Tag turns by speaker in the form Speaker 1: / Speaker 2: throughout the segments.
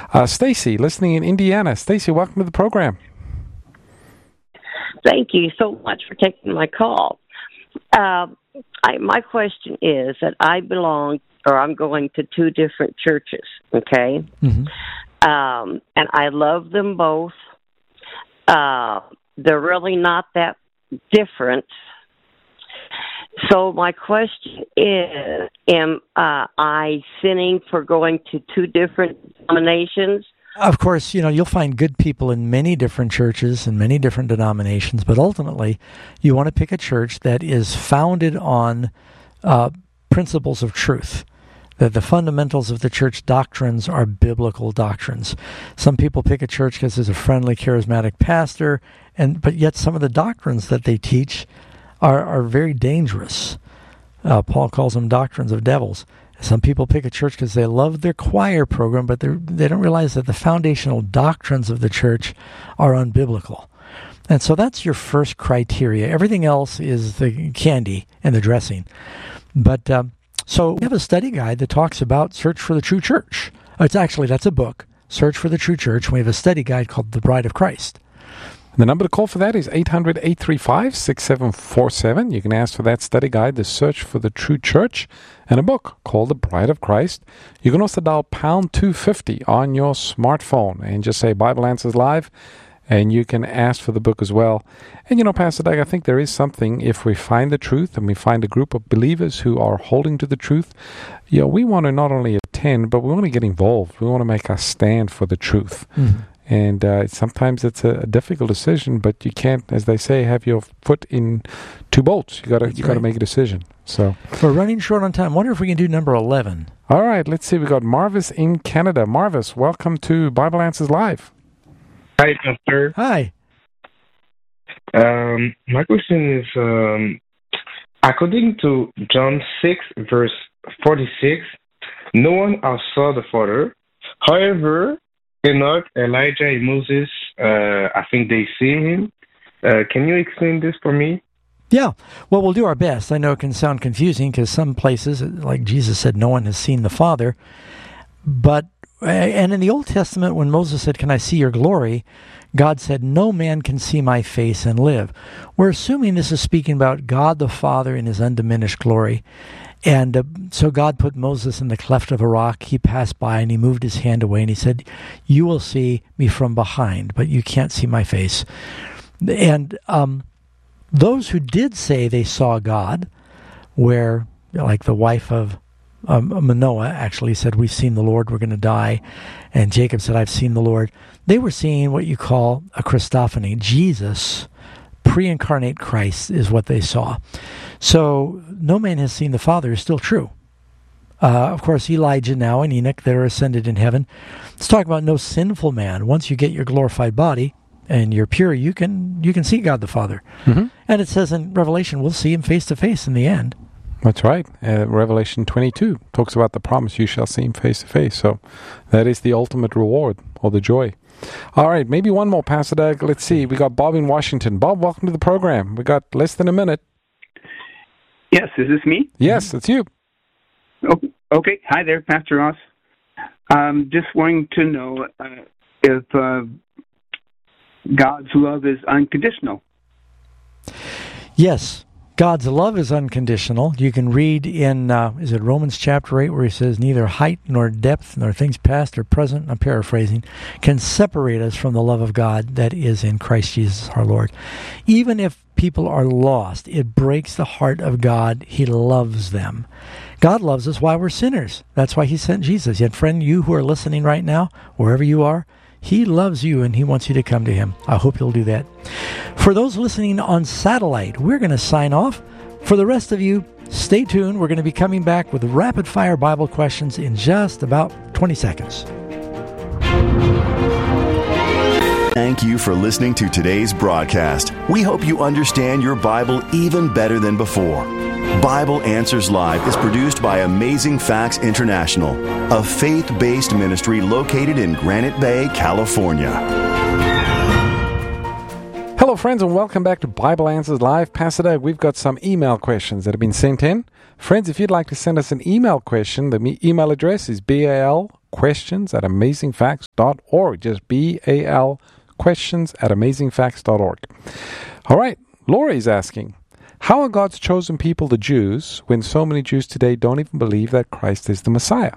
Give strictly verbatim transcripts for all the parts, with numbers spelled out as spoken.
Speaker 1: Uh, Stacy, listening in Indiana. Stacy, welcome to the program.
Speaker 2: Thank you so much for taking my call. Uh, I, my question is that I belong, or I'm going to two different churches, okay? Mm-hmm. Um, and I love them both. Uh, they're really not that different. So my question is, am uh, I sinning for going to two different denominations?
Speaker 3: Of course, you know, you'll find good people in many different churches and many different denominations, but ultimately you want to pick a church that is founded on uh, principles of truth, that the fundamentals of the church doctrines are biblical doctrines. Some people pick a church because there's a friendly, charismatic pastor, and but yet some of the doctrines that they teach are, are very dangerous. Uh, Paul calls them doctrines of devils. Some people pick a church because they love their choir program, but they don't realize that the foundational doctrines of the church are unbiblical. And so that's your first criteria. Everything else is the candy and the dressing. But um, so we have a study guide that talks about Search for the True Church. It's actually, that's a book, Search for the True Church. We have a study guide called The Bride of Christ.
Speaker 1: The number to call for that is eight hundred, eight three five, six seven four seven. You can ask for that study guide, The Search for the True Church, and a book called The Bride of Christ. You can also dial pound two fifty on your smartphone and just say Bible Answers Live, and you can ask for the book as well. And you know, Pastor Doug, I think there is something, if we find the truth and we find a group of believers who are holding to the truth, you know, we want to not only attend, but we want to get involved. We want to make our stand for the truth. Mm-hmm. And uh, sometimes it's a, a difficult decision, but you can't, as they say, have your foot in two boats. You got to you got to make a decision. So
Speaker 3: we're running short on time. Wonder if we can do number eleven.
Speaker 1: All right, let's see. We got Marvis in Canada. Marvis, welcome to Bible Answers Live.
Speaker 4: Hi, Pastor.
Speaker 3: Hi.
Speaker 4: Um, my question is, um, according to John six, verse forty-six, no one else saw the Father. However, Enoch, Elijah, and Moses, uh, I think they see him. Uh, can you explain this for me?
Speaker 3: Yeah. Well, we'll do our best. I know it can sound confusing because some places, like Jesus said, no one has seen the Father. But, and in the Old Testament, when Moses said, "Can I see your glory?" God said, "No man can see my face and live." We're assuming this is speaking about God the Father in his undiminished glory. And uh, so God put Moses in the cleft of a rock. He passed by and he moved his hand away and he said, "You will see me from behind, but you can't see my face." And um, those who did say they saw God, where like the wife of um, Manoah actually said, "We've seen the Lord, we're going to die." And Jacob said, "I've seen the Lord." They were seeing what you call a Christophany. Jesus, pre-incarnate Christ, is what they saw. So no man has seen the Father is still true. Uh, of course, Elijah now and Enoch that are ascended in heaven. Let's talk about no sinful man. Once you get your glorified body and you're pure, you can you can see God the Father. Mm-hmm. And it says in Revelation, we'll see him face to face in the end.
Speaker 1: That's right. Uh, Revelation twenty-two talks about the promise, you shall see him face to face. So that is the ultimate reward or the joy. All right, maybe one more, Pastor Doug. Let's see. We got Bob in Washington. Bob, welcome to the program. We got less than a minute.
Speaker 5: Yes, is this me?
Speaker 1: Yes, it's you.
Speaker 5: Okay, okay. Hi there, Pastor Ross. Um, just wanting to know uh, if uh, God's love is unconditional.
Speaker 3: Yes, God's love is unconditional. You can read in, uh, is it Romans chapter eight, where he says, "Neither height nor depth nor things past or present," I'm paraphrasing, "can separate us from the love of God that is in Christ Jesus our Lord." Even if people are lost, it breaks the heart of God. He loves them. God loves us while we're sinners. That's why he sent Jesus. Yet, friend, you who are listening right now, wherever you are, he loves you and he wants you to come to him. I hope you'll do that. For those listening on satellite, we're going to sign off. For the rest of you, stay tuned. We're going to be coming back with rapid-fire Bible questions in just about twenty seconds.
Speaker 6: Thank you for listening to today's broadcast. We hope you understand your Bible even better than before. Bible Answers Live is produced by Amazing Facts International, a faith-based ministry located in Granite Bay, California.
Speaker 1: Hello, friends, and welcome back to Bible Answers Live. Pastor Doug, we've got some email questions that have been sent in. Friends, if you'd like to send us an email question, the me- email address is B A L questions at amazing facts dot org. Just B A L questions at amazing facts dot org. All right, Lori's asking, how are God's chosen people the Jews when so many Jews today don't even believe that Christ is the Messiah?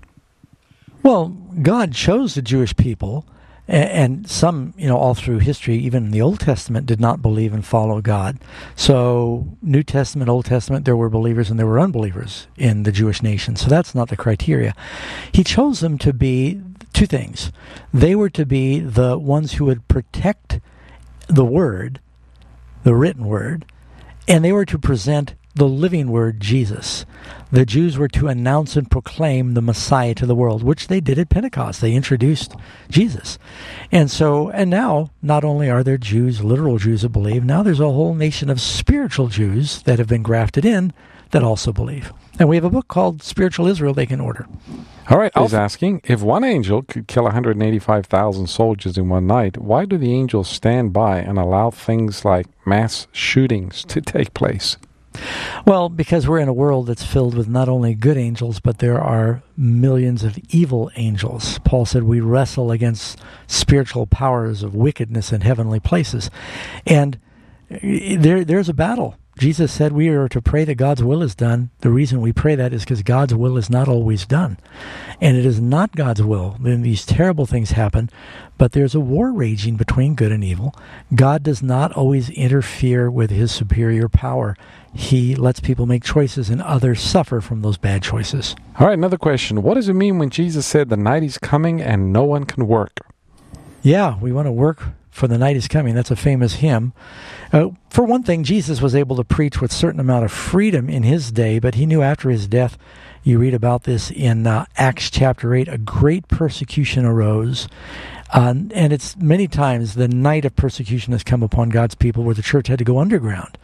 Speaker 3: Well, God chose the Jewish people, and some, you know, all through history, even in the Old Testament, did not believe and follow God. So, New Testament, Old Testament, there were believers and there were unbelievers in the Jewish nation. So that's not the criteria. He chose them to be two things. They were to be the ones who would protect the Word, the written Word, and they were to present the living Word, Jesus. The Jews were to announce and proclaim the Messiah to the world, which they did at Pentecost. They introduced Jesus. And so, and now, not only are there Jews, literal Jews that believe, now there's a whole nation of spiritual Jews that have been grafted in that also believe. And we have a book called Spiritual Israel they can order.
Speaker 1: All right, I was asking, if one angel could kill one hundred eighty-five thousand soldiers in one night, why do the angels stand by and allow things like mass shootings to take place?
Speaker 3: Well, because we're in a world that's filled with not only good angels, but there are millions of evil angels. Paul said we wrestle against spiritual powers of wickedness in heavenly places. And there, there's a battle. Jesus said we are to pray that God's will is done. The reason we pray that is because God's will is not always done. And it is not God's will. Then these terrible things happen, but there's a war raging between good and evil. God does not always interfere with his superior power. He lets people make choices and others suffer from those bad choices.
Speaker 1: All right, another question. What does it mean when Jesus said the night is coming and no one can work?
Speaker 3: Yeah, we want to work for the night is coming. That's a famous hymn. Uh, for one thing, Jesus was able to preach with a certain amount of freedom in his day, but he knew after his death, you read about this in uh, Acts chapter eight, a great persecution arose. Uh, and it's many times the night of persecution has come upon God's people where the church had to go underground.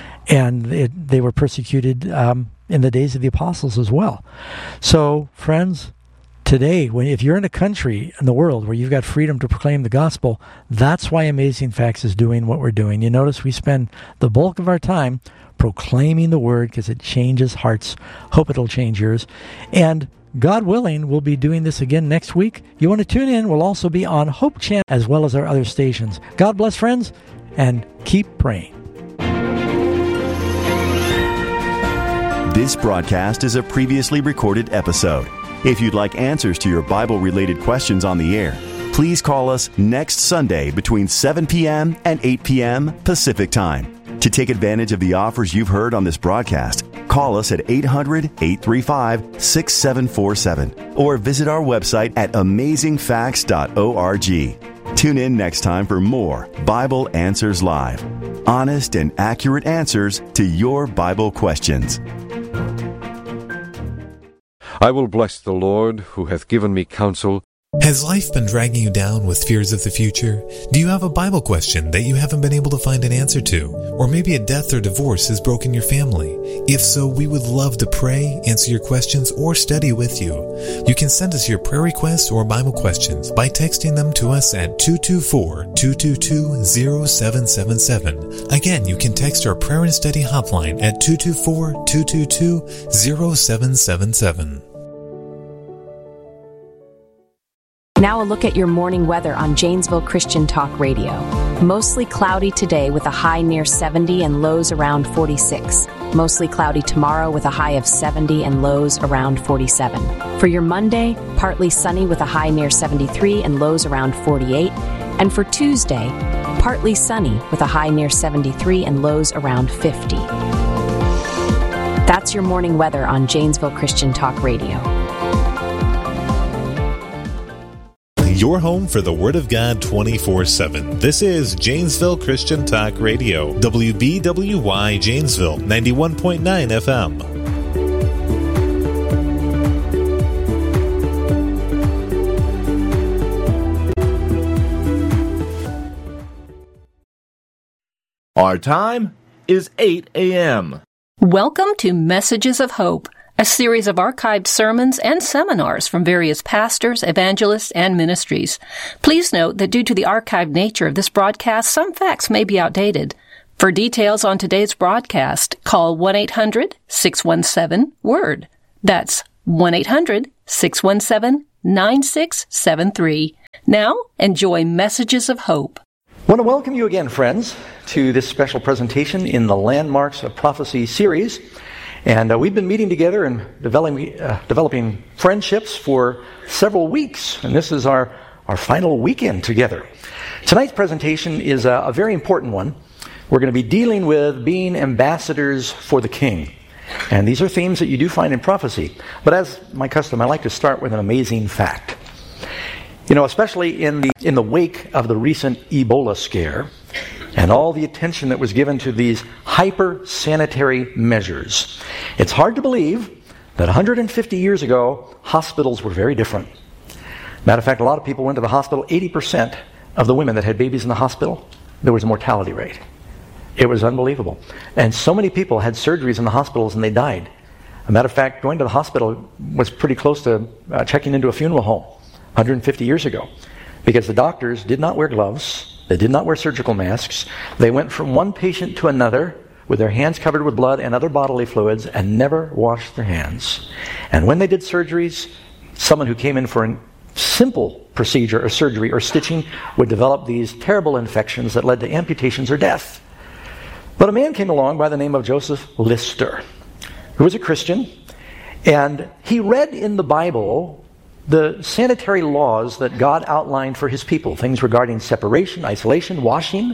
Speaker 3: And it, they were persecuted um, in the days of the apostles as well. So, friends, today, when if you're in a country in the world where you've got freedom to proclaim the gospel, that's why Amazing Facts is doing what we're doing. You notice we spend the bulk of our time proclaiming the word because it changes hearts. Hope it'll change yours. And God willing, we'll be doing this again next week. You want to tune in? We'll also be on Hope Channel as well as our other stations. God bless, friends, and keep praying.
Speaker 6: This broadcast is a previously recorded episode. If you'd like answers to your Bible-related questions on the air, please call us next Sunday between seven p.m. and eight p.m. Pacific Time. To take advantage of the offers you've heard on this broadcast, call us at eight hundred, eight three five, six seven four seven or visit our website at amazing facts dot org. Tune in next time for more Bible Answers Live. Honest and accurate answers to your Bible questions.
Speaker 7: I will bless the Lord, who hath given me counsel.
Speaker 8: Has life been dragging you down with fears of the future? Do you have a Bible question that you haven't been able to find an answer to? Or maybe a death or divorce has broken your family? If so, we would love to pray, answer your questions, or study with you. You can send us your prayer requests or Bible questions by texting them to us at two two four, two two two, zero seven seven seven. Again, you can text our prayer and study hotline at two two four, two two two, zero seven seven seven.
Speaker 9: Now a look at your morning weather on Janesville Christian Talk Radio. Mostly cloudy today with a high near seventy and lows around forty-six. Mostly cloudy tomorrow with a high of seventy and lows around forty-seven. For your Monday, partly sunny with a high near seventy-three and lows around forty-eight. And for Tuesday, partly sunny with a high near seventy-three and lows around fifty. That's your morning weather on Janesville Christian Talk Radio.
Speaker 8: Your home for the Word of God twenty-four seven. This is Janesville Christian Talk Radio. W B W Y Janesville, ninety-one point nine F M.
Speaker 10: Our time is eight a.m.
Speaker 11: Welcome to Messages of Hope, a series of archived sermons and seminars from various pastors, evangelists, and ministries. Please note that due to the archived nature of this broadcast, some facts may be outdated. For details on today's broadcast, call one eight hundred, six one seven, W O R D. That's one eight hundred, six one seven, nine six seven three. Now, enjoy Messages of Hope.
Speaker 3: I want to welcome you again, friends, to this special presentation in the Landmarks of Prophecy series. And uh, we've been meeting together and developing, uh, developing friendships for several weeks. And this is our, our final weekend together. Tonight's presentation is a, a very important one. We're going to be dealing with being ambassadors for the King. And these are themes that you do find in prophecy. But as my custom, I like to start with an amazing fact. You know, especially in the in the wake of the recent Ebola scare and all the attention that was given to these hyper-sanitary measures, it's hard to believe that one hundred fifty years ago, hospitals were very different. Matter of fact, a lot of people went to the hospital. eighty percent of the women that had babies in the hospital, there was a mortality rate. It was unbelievable. And so many people had surgeries in the hospitals and they died. As a matter of fact, going to the hospital was pretty close to uh, checking into a funeral home one hundred fifty years ago, because the doctors did not wear gloves, they did not wear surgical masks, they went from one patient to another with their hands covered with blood and other bodily fluids and never washed their hands. And when they did surgeries, someone who came in for a simple procedure or surgery or stitching would develop these terrible infections that led to amputations or death. But a man came along by the name of Joseph Lister, who was a Christian, and he read in the Bible the sanitary laws that God outlined for his people, things regarding separation, isolation, washing.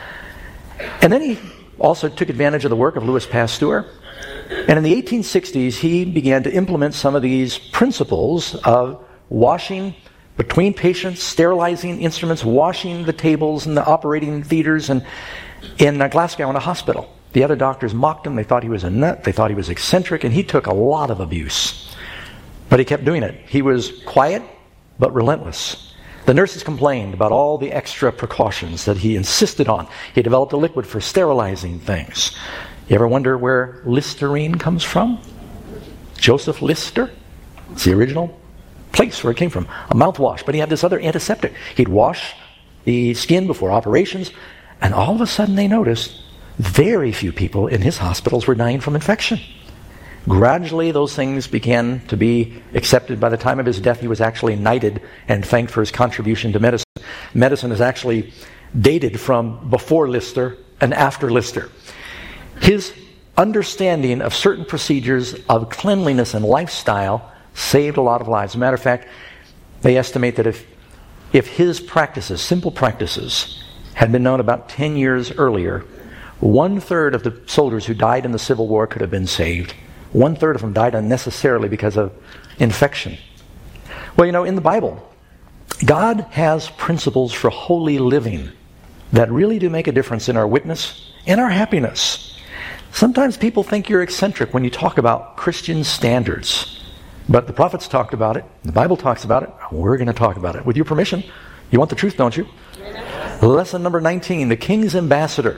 Speaker 3: And then he also took advantage of the work of Louis Pasteur. And in the eighteen sixties, he began to implement some of these principles of washing between patients, sterilizing instruments, washing the tables in the operating theaters, and in Glasgow in a hospital. The other doctors mocked him. They thought he was a nut. They thought he was eccentric, and he took a lot of abuse. But he kept doing it. He was quiet, but relentless. The nurses complained about all the extra precautions that he insisted on. He developed a liquid for sterilizing things. You ever wonder where Listerine comes from? Joseph Lister? It's the original place where it came from. A mouthwash. But he had this other antiseptic. He'd wash the skin before operations, and all of a sudden they noticed very few people in his hospitals were dying from infection. Gradually those things began to be accepted. By the time of his death, he was actually knighted and thanked for his contribution to medicine. Medicine is actually dated from before Lister and after Lister. His understanding of certain procedures of cleanliness and lifestyle saved a lot of lives. As a matter of fact, they estimate that if if his practices, simple practices, had been known about ten years earlier, one-third of the soldiers who died in the Civil War could have been saved. One-third of them died unnecessarily because of infection. Well, you know, in the Bible, God has principles for holy living that really do make a difference in our witness and our happiness. Sometimes people think you're eccentric when you talk about Christian standards. But the prophets talked about it, the Bible talks about it, we're going to talk about it. With your permission, you want the truth, don't you? Lesson number nineteen, the King's Ambassador.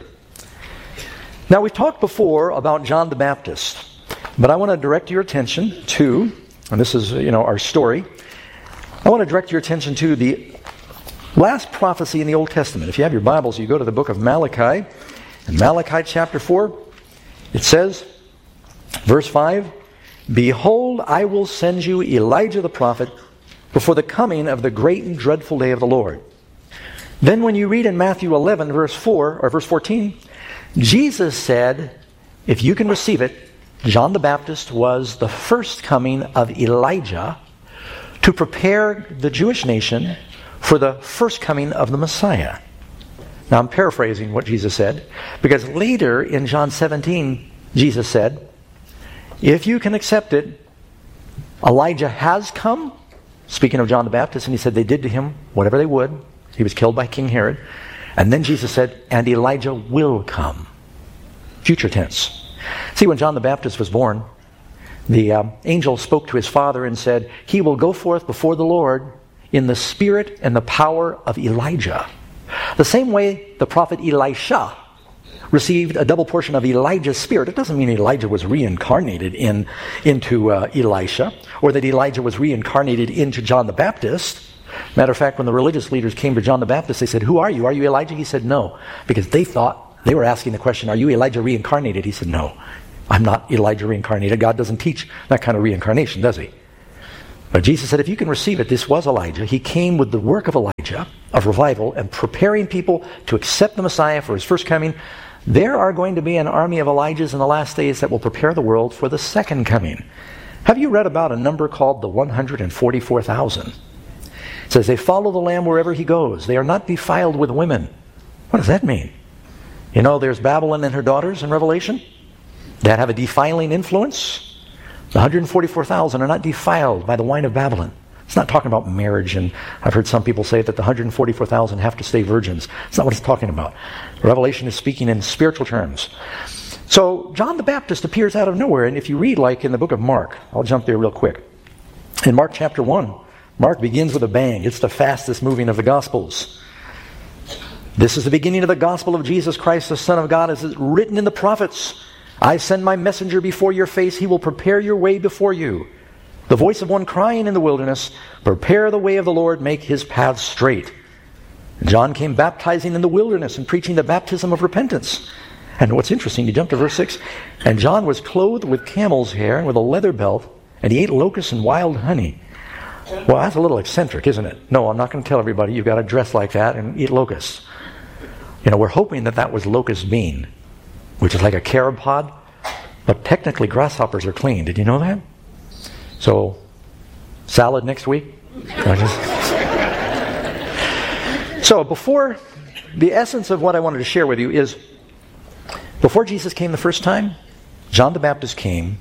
Speaker 3: Now, we've talked before about John the Baptist, but I want to direct your attention to, and this is, you know, our story, I want to direct your attention to the last prophecy in the Old Testament. If you have your Bibles, you go to the book of Malachi. In Malachi chapter four, it says, verse five, "Behold, I will send you Elijah the prophet before the coming of the great and dreadful day of the Lord." Then when you read in Matthew eleven, verse four, or verse fourteen, Jesus said, if you can receive it, John the Baptist was the first coming of Elijah to prepare the Jewish nation for the first coming of the Messiah. Now I'm paraphrasing what Jesus said, because later in John seventeen, Jesus said, if you can accept it, Elijah has come, speaking of John the Baptist, and he said they did to him whatever they would. He was killed by King Herod. And then Jesus said, and Elijah will come. Future tense. See, when John the Baptist was born, the uh, angel spoke to his father and said, he will go forth before the Lord in the spirit and the power of Elijah. The same way the prophet Elisha received a double portion of Elijah's spirit. It doesn't mean Elijah was reincarnated in, into uh, Elisha, or that Elijah was reincarnated into John the Baptist. Matter of fact, when the religious leaders came to John the Baptist, they said, who are you? Are you Elijah? He said, no. Because they thought, they were asking the question, are you Elijah reincarnated? He said, no, I'm not Elijah reincarnated. God doesn't teach that kind of reincarnation, does he? But Jesus said, if you can receive it, this was Elijah. He came with the work of Elijah, of revival, and preparing people to accept the Messiah for his first coming. There are going to be an army of Elijahs in the last days that will prepare the world for the second coming. Have you read about a number called the one hundred forty-four thousand? It says they follow the Lamb wherever he goes. They are not defiled with women. What does that mean? You know, there's Babylon and her daughters in Revelation that have a defiling influence. The one hundred forty-four thousand are not defiled by the wine of Babylon. It's not talking about marriage, and I've heard some people say that the one hundred forty-four thousand have to stay virgins. It's not what it's talking about. Revelation is speaking in spiritual terms. So John the Baptist appears out of nowhere, and if you read like in the book of Mark, I'll jump there real quick. In Mark chapter one, Mark begins with a bang. It's the fastest moving of the Gospels. This is the beginning of the gospel of Jesus Christ, the Son of God, as is written in the prophets. I send my messenger before your face. He will prepare your way before you. The voice of one crying in the wilderness, prepare the way of the Lord, make his paths straight. John came baptizing in the wilderness and preaching the baptism of repentance. And what's interesting, you jump to verse six, and John was clothed with camel's hair and with a leather belt, and he ate locusts and wild honey. Well, that's a little eccentric, isn't it? No, I'm not going to tell everybody you've got to dress like that and eat locusts. You know, we're hoping that that was locust bean, which is like a carob pod, but technically grasshoppers are clean. Did you know that? So, salad next week? So, before, the essence of what I wanted to share with you is, before Jesus came the first time, John the Baptist came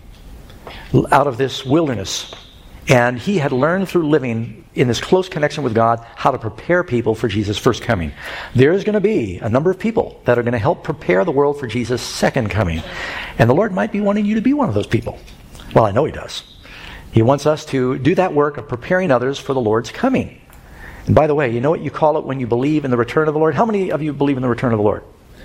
Speaker 3: out of this wilderness, and he had learned through living in this close connection with God how to prepare people for Jesus' first coming. There is going to be a number of people that are going to help prepare the world for Jesus' second coming. And the Lord might be wanting you to be one of those people. Well, I know he does. He wants us to do that work of preparing others for the Lord's coming. And by the way, you know what you call it when you believe in the return of the Lord? How many of you believe in the return of the Lord?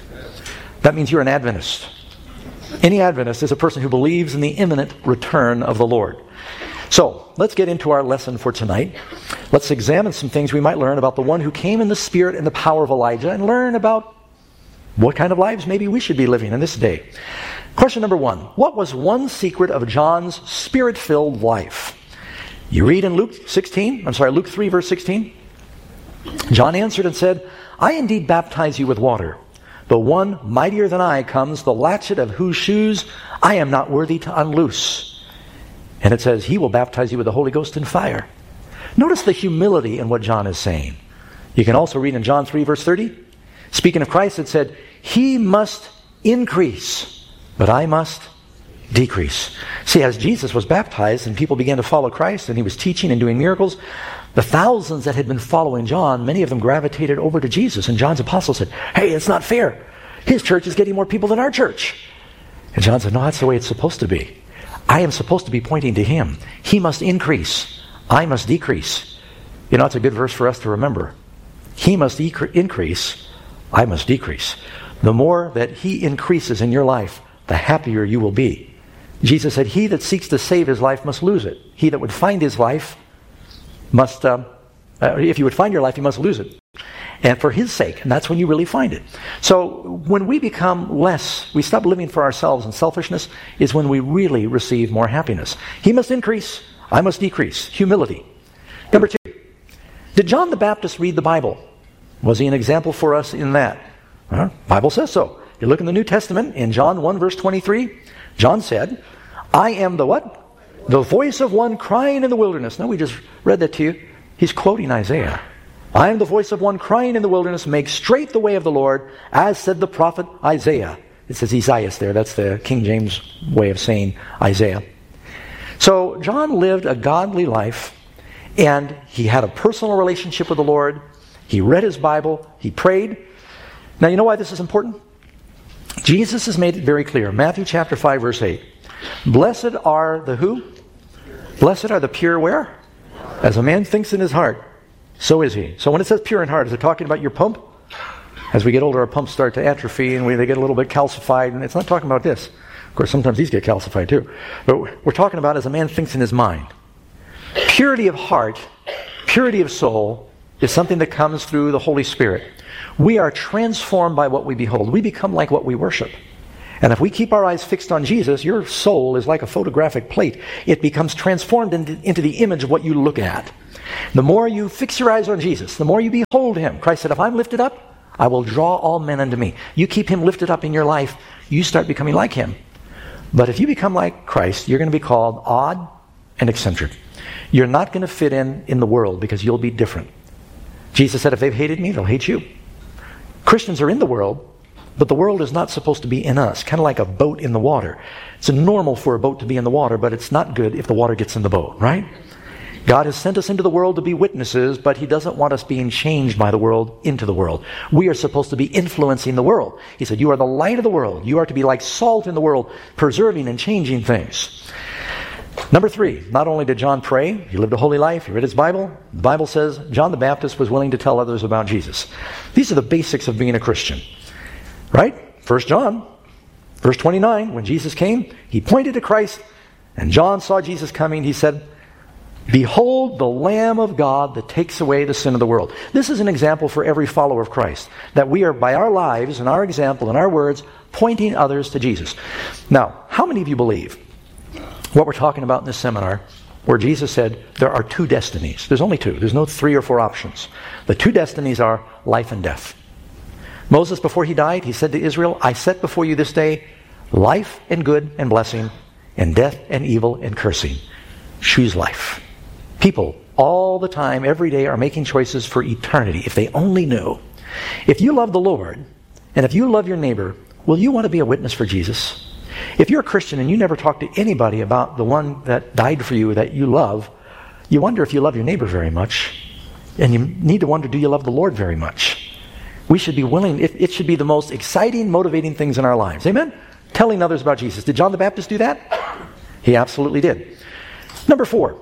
Speaker 3: That means you're an Adventist. Any Adventist is a person who believes in the imminent return of the Lord. So, let's get into our lesson for tonight. Let's examine some things we might learn about the one who came in the spirit and the power of Elijah, and learn about what kind of lives maybe we should be living in this day. Question number one. What was one secret of John's spirit-filled life? You read in Luke sixteen, I'm sorry, Luke three, verse sixteen. John answered and said, I indeed baptize you with water, but one mightier than I comes, the latchet of whose shoes I am not worthy to unloose. And it says, he will baptize you with the Holy Ghost and fire. Notice the humility in what John is saying. You can also read in John three, verse thirty. Speaking of Christ, it said, he must increase, but I must decrease. See, as Jesus was baptized and people began to follow Christ and he was teaching and doing miracles, the thousands that had been following John, many of them gravitated over to Jesus. And John's apostles said, hey, it's not fair. His church is getting more people than our church. And John said, no, that's the way it's supposed to be. I am supposed to be pointing to him. He must increase. I must decrease. You know, it's a good verse for us to remember. He must decre- increase. I must decrease. The more that he increases in your life, the happier you will be. Jesus said, he that seeks to save his life must lose it. He that would find his life must, uh, uh, if you would find your life, you must lose it. And for his sake, and that's when you really find it. So when we become less, we stop living for ourselves and selfishness, is when we really receive more happiness. He must increase, I must decrease. Humility. Number two, did John the Baptist read the Bible? Was he an example for us in that? Well, the Bible says so. You look in the New Testament, in John one, verse twenty-three, John said, I am the what? The voice of one crying in the wilderness. Now we just read that to you. He's quoting Isaiah. I am the voice of one crying in the wilderness, make straight the way of the Lord, as said the prophet Isaiah. It says Isaiah there. That's the King James way of saying Isaiah. So John lived a godly life, and he had a personal relationship with the Lord. He read his Bible. He prayed. Now, you know why this is important? Jesus has made it very clear. Matthew chapter five, verse eight. Blessed are the who? Blessed are the pure where? As a man thinks in his heart, so is he. So when it says pure in heart, is it talking about your pump? As we get older, our pumps start to atrophy and we, they get a little bit calcified, and it's not talking about this. Of course, sometimes these get calcified too. But we're talking about as a man thinks in his mind. Purity of heart, purity of soul, is something that comes through the Holy Spirit. We are transformed by what we behold. We become like what we worship. And if we keep our eyes fixed on Jesus, your soul is like a photographic plate. It becomes transformed into, into the image of what you look at. The more you fix your eyes on Jesus, the more you behold him. Christ said, if I'm lifted up, I will draw all men unto me. You keep him lifted up in your life, you start becoming like him. But if you become like Christ, you're going to be called odd and eccentric. You're not going to fit in in the world because you'll be different. Jesus said, if they've hated me, they'll hate you. Christians are in the world, but the world is not supposed to be in us, kind of like a boat in the water. It's normal for a boat to be in the water, but it's not good if the water gets in the boat, right? God has sent us into the world to be witnesses, but he doesn't want us being changed by the world into the world. We are supposed to be influencing the world. He said, you are the light of the world. You are to be like salt in the world, preserving and changing things. Number three, not only did John pray, he lived a holy life, he read his Bible. The Bible says John the Baptist was willing to tell others about Jesus. These are the basics of being a Christian. Right? First John, verse twenty-nine, when Jesus came, he pointed to Christ, and John saw Jesus coming. He said, behold the Lamb of God that takes away the sin of the world. This is an example for every follower of Christ, that we are by our lives and our example and our words pointing others to Jesus. Now, how many of you believe what we're talking about in this seminar, where Jesus said there are two destinies? There's only two. There's no three or four options. The two destinies are life and death. Moses, before he died, he said to Israel, I set before you this day life and good and blessing, and death and evil and cursing. Choose life. People all the time, every day, are making choices for eternity. If they only knew. If you love the Lord, and if you love your neighbor, will you want to be a witness for Jesus? If you're a Christian and you never talk to anybody about the one that died for you that you love, you wonder if you love your neighbor very much. And you need to wonder, do you love the Lord very much? We should be willing, it, it should be the most exciting, motivating things in our lives. Amen? Telling others about Jesus. Did John the Baptist do that? He absolutely did. Number four,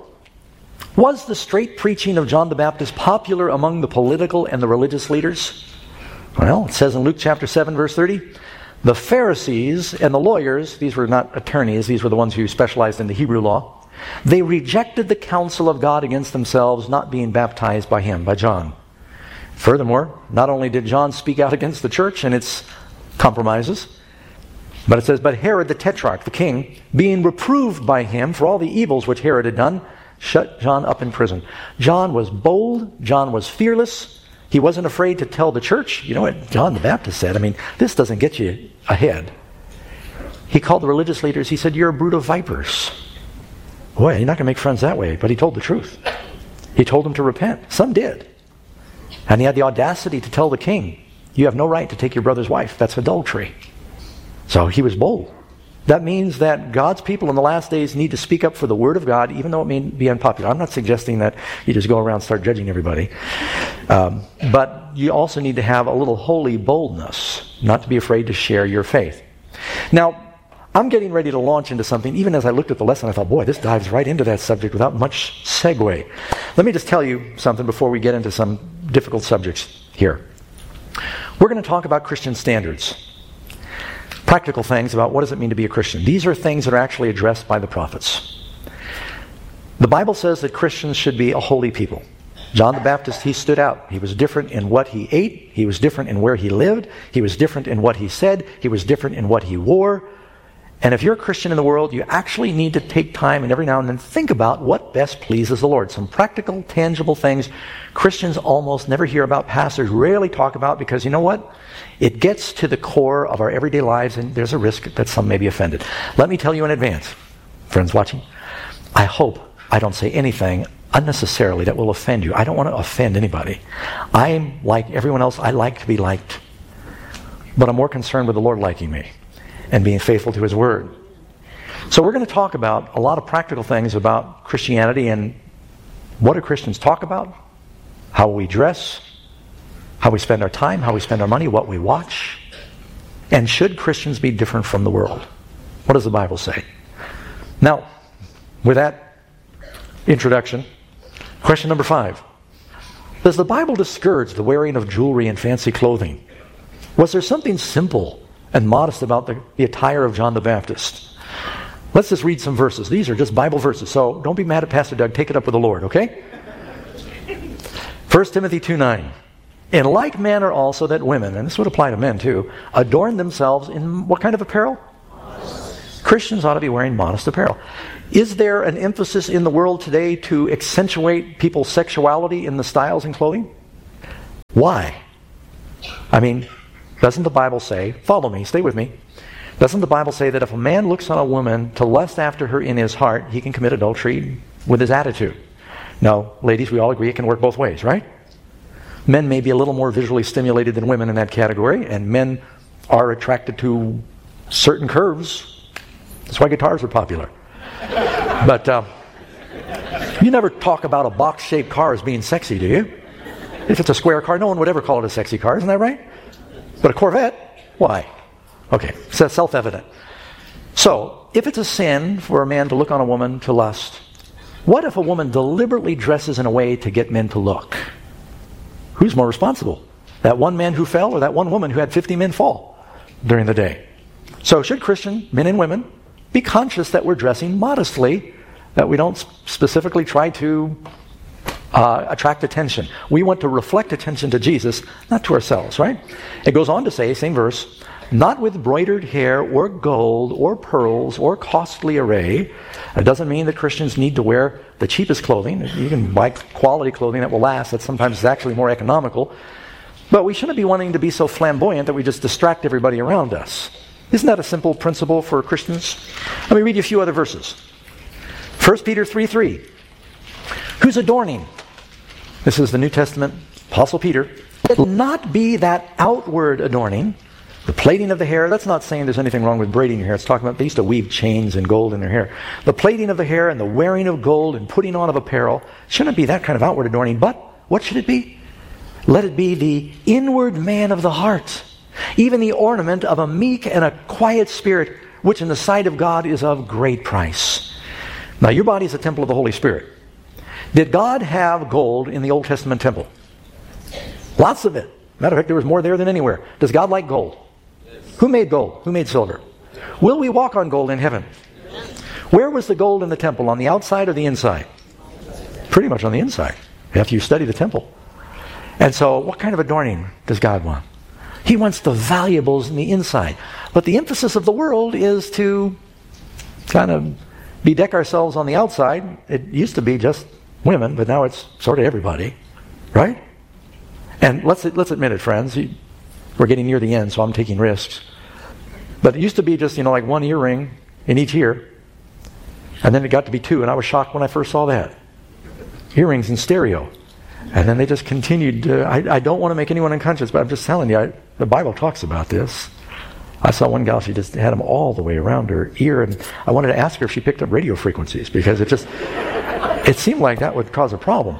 Speaker 3: was the straight preaching of John the Baptist popular among the political and the religious leaders? Well, it says in Luke chapter seven, verse thirty, the Pharisees and the lawyers, these were not attorneys, these were the ones who specialized in the Hebrew law, they rejected the counsel of God against themselves, not being baptized by him, by John. Furthermore, not only did John speak out against the church and its compromises, but it says, but Herod the Tetrarch, the king, being reproved by him for all the evils which Herod had done, shut John up in prison. John was bold. John was fearless. He wasn't afraid to tell the church, you know what John the Baptist said, I mean, this doesn't get you ahead. He called the religious leaders, he said, you're a brood of vipers. Boy, you're not going to make friends that way, but he told the truth. He told them to repent. Some did. And he had the audacity to tell the king, you have no right to take your brother's wife. That's adultery. So he was bold. That means that God's people in the last days need to speak up for the Word of God, even though it may be unpopular. I'm not suggesting that you just go around and start judging everybody. Um, but you also need to have a little holy boldness, not to be afraid to share your faith. Now, I'm getting ready to launch into something. Even as I looked at the lesson, I thought, boy, this dives right into that subject without much segue. Let me just tell you something before we get into some difficult subjects here. We're going to talk about Christian standards. Practical things about what does it mean to be a Christian. These are things that are actually addressed by the prophets. The Bible says that Christians should be a holy people. John the Baptist, he stood out. He was different in what he ate. He was different in where he lived. He was different in what he said. He was different in what he wore. And if you're a Christian in the world, you actually need to take time and every now and then think about what best pleases the Lord. Some practical, tangible things Christians almost never hear about, pastors rarely talk about, because you know what? It gets to the core of our everyday lives, and there's a risk that some may be offended. Let me tell you in advance, friends watching, I hope I don't say anything unnecessarily that will offend you. I don't want to offend anybody. I'm like everyone else. I like to be liked. But I'm more concerned with the Lord liking me and being faithful to His Word. So we're going to talk about a lot of practical things about Christianity and what do Christians talk about, how we dress, how we spend our time, how we spend our money, what we watch, and should Christians be different from the world? What does the Bible say? Now, with that introduction, question number five. Does the Bible discourage the wearing of jewelry and fancy clothing? Was there something simple and modest about the, the attire of John the Baptist? Let's just read some verses. These are just Bible verses, so don't be mad at Pastor Doug. Take it up with the Lord, okay? First Timothy two nine. In like manner also that women, and this would apply to men too, adorn themselves in what kind of apparel? Christians ought to be wearing modest apparel. Is there an emphasis in the world today to accentuate people's sexuality in the styles and clothing? Why? I mean, doesn't the Bible say, follow me, stay with me, doesn't the Bible say that if a man looks on a woman to lust after her in his heart, he can commit adultery with his attitude? Now, ladies, we all agree it can work both ways, right? Men may be a little more visually stimulated than women in that category, and men are attracted to certain curves. That's why guitars are popular. But uh, you never talk about a box-shaped car as being sexy, do you? If it's a square car, no one would ever call it a sexy car, isn't that right? But a Corvette, why? Okay, so that's self-evident. So, if it's a sin for a man to look on a woman to lust, what if a woman deliberately dresses in a way to get men to look? Who's more responsible? That one man who fell or that one woman who had fifty men fall during the day? So should Christian men and women be conscious that we're dressing modestly, that we don't specifically try to uh, attract attention? We want to reflect attention to Jesus, not to ourselves, right? It goes on to say, same verse, not with broidered hair or gold or pearls or costly array. It doesn't mean that Christians need to wear the cheapest clothing. You can buy quality clothing that will last. That sometimes is actually more economical. But we shouldn't be wanting to be so flamboyant that we just distract everybody around us. Isn't that a simple principle for Christians? Let me read you a few other verses. First Peter three three. Who's adorning? This is the New Testament, Apostle Peter. It will not be that outward adorning, the plaiting of the hair. That's not saying there's anything wrong with braiding your hair. It's talking about they used to weave chains and gold in their hair. The plaiting of the hair and the wearing of gold and putting on of apparel shouldn't be that kind of outward adorning. But what should it be? Let it be the inward man of the heart, even the ornament of a meek and a quiet spirit, which in the sight of God is of great price. Now, your body is a temple of the Holy Spirit. Did God have gold in the Old Testament temple? Lots of it. Matter of fact, there was more there than anywhere. Does God like gold? Yes. Who made gold? Who made silver? Will we walk on gold in heaven? Yes. Where was the gold in the temple? On the outside or the inside? Pretty much on the inside, after you study the temple. And so, what kind of adorning does God want? He wants the valuables in the inside. But the emphasis of the world is to kind of bedeck ourselves on the outside. It used to be just women, but now it's sort of everybody. Right? And let's let's admit it, friends. We're getting near the end, so I'm taking risks. But it used to be just, you know, like one earring in each ear. And then it got to be two, and I was shocked when I first saw that. Earrings in stereo. And then they just continued. To, I, I don't want to make anyone unconscious, but I'm just telling you, I, the Bible talks about this. I saw one gal, she just had them all the way around her ear, and I wanted to ask her if she picked up radio frequencies, because it just, it seemed like that would cause a problem.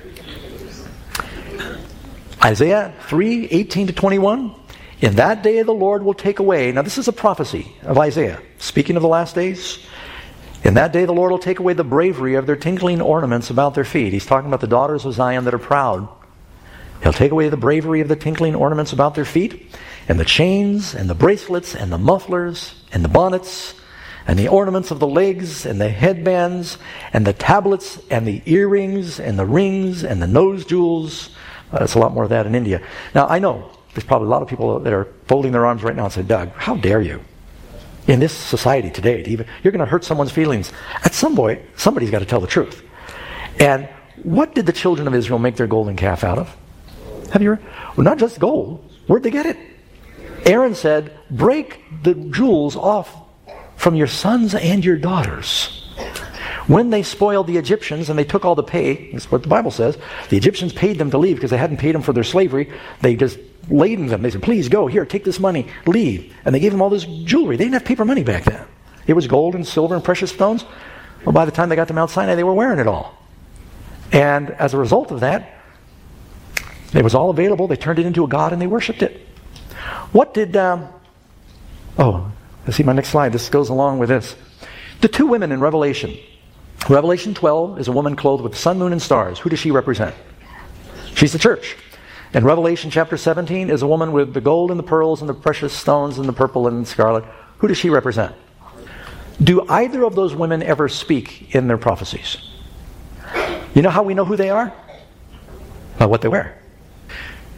Speaker 3: Isaiah three eighteen to twenty-one. In that day the Lord will take away. Now this is a prophecy of Isaiah, speaking of the last days. In that day the Lord will take away the bravery of their tinkling ornaments about their feet. He's talking about the daughters of Zion that are proud. He'll take away the bravery of the tinkling ornaments about their feet, and the chains, and the bracelets, and the mufflers, and the bonnets, and the ornaments of the legs, and the headbands, and the tablets, and the earrings, and the rings, and the nose jewels. Uh, there's a lot more of that in India. Now, I know there's probably a lot of people that are folding their arms right now and say, Doug, how dare you? In this society today, to even, you're going to hurt someone's feelings. At some point, somebody's got to tell the truth. And what did the children of Israel make their golden calf out of? Have you heard? Well, not just gold. Where'd they get it? Aaron said, break the jewels off from your sons and your daughters. When they spoiled the Egyptians and they took all the pay, that's what the Bible says, the Egyptians paid them to leave because they hadn't paid them for their slavery. They just laden them. They said, please go, here, take this money, leave. And they gave them all this jewelry. They didn't have paper money back then. It was gold and silver and precious stones. Well, by the time they got to Mount Sinai, they were wearing it all. And as a result of that, it was all available. They turned it into a god and they worshipped it. What did, um, oh, let's see my next slide. This goes along with this. The two women in Revelation. Revelation twelve is a woman clothed with sun, moon, and stars. Who does she represent? She's the church. And Revelation chapter seventeen is a woman with the gold and the pearls and the precious stones and the purple and scarlet. Who does she represent? Do either of those women ever speak in their prophecies? You know how we know who they are? By what they wear.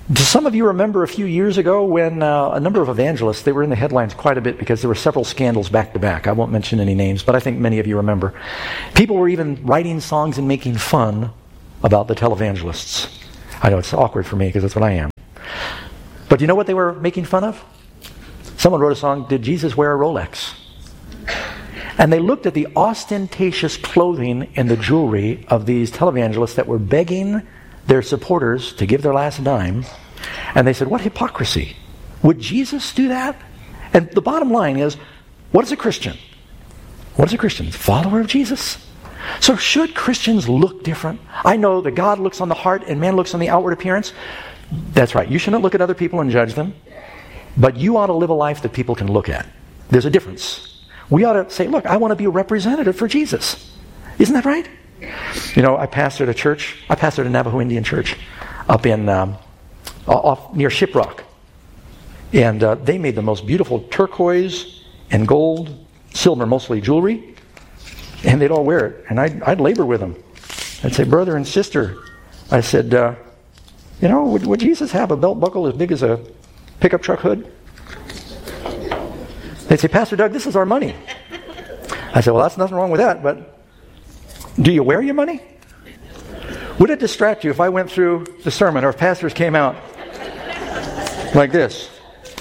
Speaker 3: Do some of you remember a few years ago when uh, a number of evangelists, they were in the headlines quite a bit because there were several scandals back to back. I won't mention any names, but I think many of you remember. People were even writing songs and making fun about the televangelists. I know it's awkward for me because that's what I am. But do you know what they were making fun of? Someone wrote a song, "Did Jesus Wear a Rolex?" And they looked at the ostentatious clothing and the jewelry of these televangelists that were begging their supporters to give their last dime, and they said, what hypocrisy. Would Jesus do that? And the bottom line is, what is a Christian? What is a Christian? A follower of Jesus. So should Christians look different? I know that God looks on the heart and man looks on the outward appearance. That's right. You shouldn't look at other people and judge them, but you ought to live a life that people can look at. There's a difference. We ought to say, look, I want to be a representative for Jesus. Isn't that right? You know, I pastored a church. I pastored a Navajo Indian church up in um, off near Shiprock, and uh, they made the most beautiful turquoise and gold, silver, mostly jewelry, and they'd all wear it. And I'd, I'd labor with them. I'd say, brother and sister, I said, uh, you know, would, would Jesus have a belt buckle as big as a pickup truck hood? They'd say, Pastor Doug, this is our money. I said, well, that's nothing wrong with that, but do you wear your money? Would it distract you if I went through the sermon or if pastors came out like this?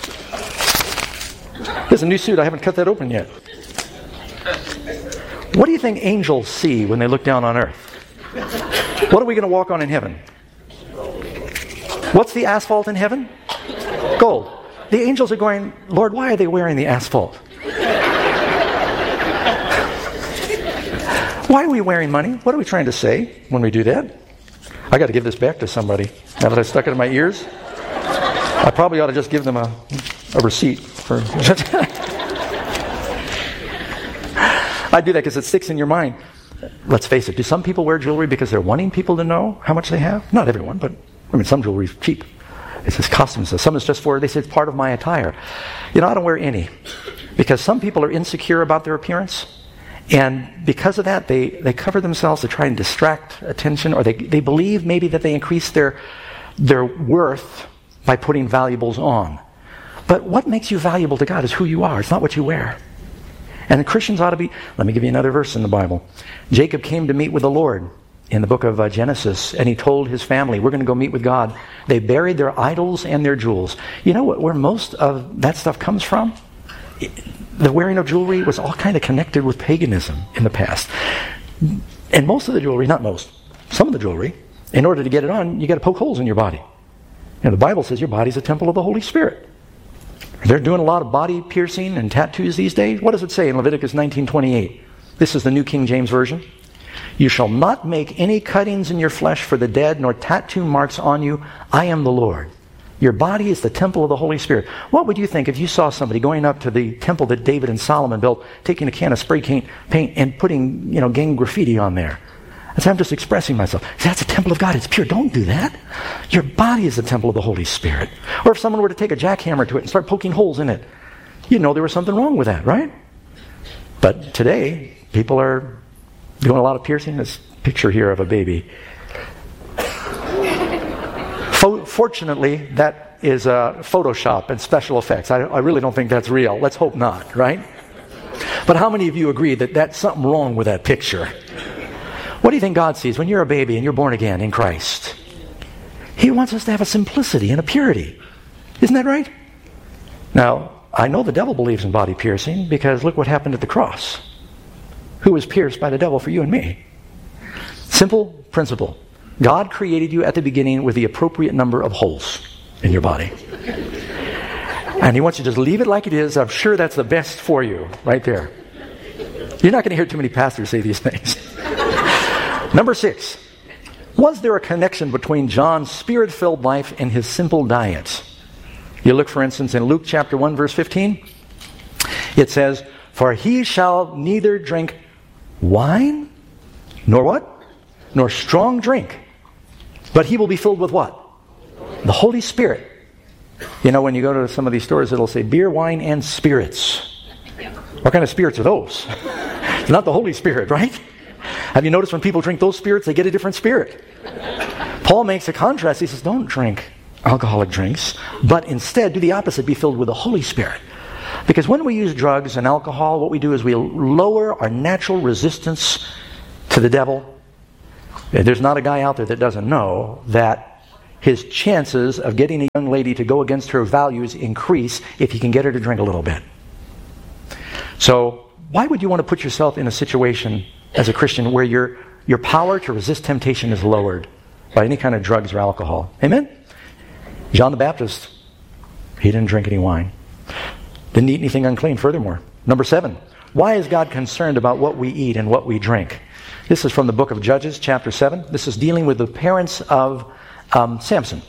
Speaker 3: There's a new suit. I haven't cut that open yet. What do you think angels see when they look down on earth? What are we going to walk on in heaven? What's the asphalt in heaven? Gold. The angels are going, Lord, why are they wearing the asphalt? Why are we wearing money? What are we trying to say when we do that? I got to give this back to somebody. Now that I stuck it in my ears, I probably ought to just give them a, a receipt for. I do that because it sticks in your mind. Let's face it. Do some people wear jewelry because they're wanting people to know how much they have? Not everyone, but I mean, some jewelry is cheap. It says costumes. Some is just for, they say it's part of my attire. You know, I don't wear any because some people are insecure about their appearance. And because of that, they, they cover themselves to try and distract attention, or they, they believe maybe that they increase their, their worth by putting valuables on. But what makes you valuable to God is who you are. It's not what you wear. And the Christians ought to be... Let me give you another verse in the Bible. Jacob came to meet with the Lord in the book of uh, Genesis, and he told his family, we're going to go meet with God. They buried their idols and their jewels. You know what, where most of that stuff comes from? It, the wearing of jewelry was all kind of connected with paganism in the past. And most of the jewelry, not most, some of the jewelry, in order to get it on, you got to poke holes in your body. You know, the Bible says your body's a temple of the Holy Spirit. They're doing a lot of body piercing and tattoos these days. What does it say in Leviticus nineteen twenty-eight? This is the New King James Version. You shall not make any cuttings in your flesh for the dead, nor tattoo marks on you. I am the Lord. Your body is the temple of the Holy Spirit. What would you think if you saw somebody going up to the temple that David and Solomon built, taking a can of spray paint, paint and putting, you know, gang graffiti on there? I say, I'm just expressing myself. That's a temple of God. It's pure. Don't do that. Your body is the temple of the Holy Spirit. Or if someone were to take a jackhammer to it and start poking holes in it, you'd know there was something wrong with that, right? But today, people are doing a lot of piercing. This picture here of a baby. Fortunately, that is uh, Photoshop and special effects. I, I really don't think that's real. Let's hope not, right? But how many of you agree that that's something wrong with that picture? What do you think God sees when you're a baby and you're born again in Christ? He wants us to have a simplicity and a purity. Isn't that right? Now, I know the devil believes in body piercing because look what happened at the cross. Who was pierced by the devil for you and me? Simple principle. God created you at the beginning with the appropriate number of holes in your body. And He wants you to just leave it like it is. I'm sure that's the best for you, right there. You're not going to hear too many pastors say these things. Number six. Was there a connection between John's spirit-filled life and his simple diet? You look, for instance, in Luke chapter one, verse fifteen. It says, for he shall neither drink wine, nor what? Nor strong drink. But he will be filled with what? The Holy Spirit. You know, when you go to some of these stores, it'll say beer, wine, and spirits. What kind of spirits are those? It's not the Holy Spirit, right? Have you noticed when people drink those spirits, they get a different spirit? Paul makes a contrast. He says, don't drink alcoholic drinks, but instead do the opposite, be filled with the Holy Spirit. Because when we use drugs and alcohol, what we do is we lower our natural resistance to the devil. There's not a guy out there that doesn't know that his chances of getting a young lady to go against her values increase if he can get her to drink a little bit. So why would you want to put yourself in a situation as a Christian where your, your power to resist temptation is lowered by any kind of drugs or alcohol? Amen? John the Baptist, he didn't drink any wine. Didn't eat anything unclean, furthermore. Number seven, why is God concerned about what we eat and what we drink? This is from the book of Judges, chapter seven. This is dealing with the parents of um, Samson.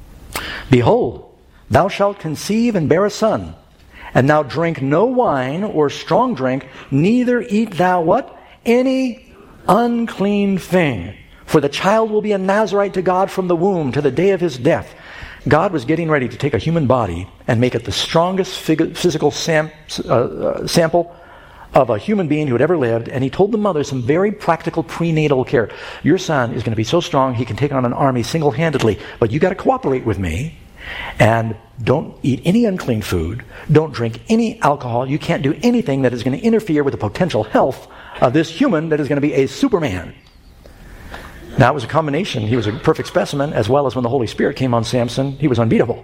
Speaker 3: Behold, thou shalt conceive and bear a son, and thou drink no wine or strong drink, neither eat thou what? Any unclean thing. For the child will be a Nazirite to God from the womb to the day of his death. God was getting ready to take a human body and make it the strongest fig- physical sam- uh, uh, sample of a human being who had ever lived, and he told the mother some very practical prenatal care. Your son is going to be so strong he can take on an army single-handedly, but you got to cooperate with me, and don't eat any unclean food, don't drink any alcohol, you can't do anything that is going to interfere with the potential health of this human that is going to be a Superman. Now, it was a combination. He was a perfect specimen, as well as when the Holy Spirit came on Samson, he was unbeatable.